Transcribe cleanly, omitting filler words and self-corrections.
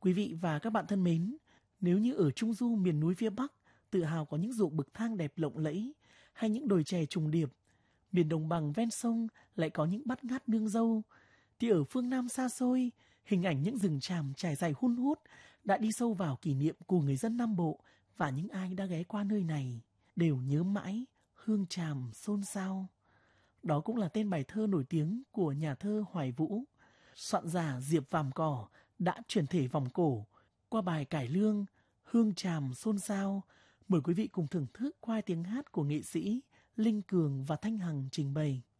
Quý vị và các bạn thân mến, nếu như ở Trung Du miền núi phía Bắc tự hào có những ruộng bậc thang đẹp lộng lẫy hay những đồi chè trùng điệp, miền đồng bằng ven sông lại có những bát ngát nương dâu, thì ở phương Nam xa xôi, hình ảnh những rừng tràm trải dài hun hút đã đi sâu vào kỷ niệm của người dân Nam Bộ, và những ai đã ghé qua nơi này đều nhớ mãi hương tràm xôn xao. Đó cũng là tên bài thơ nổi tiếng của nhà thơ Hoài Vũ. Soạn giả Diệp Vàm Cỏ đã chuyển thể vòng cổ qua bài cải lương Hương tràm xôn xao. Mời quý vị cùng thưởng thức qua tiếng hát của nghệ sĩ Linh Cường và Thanh Hằng trình bày.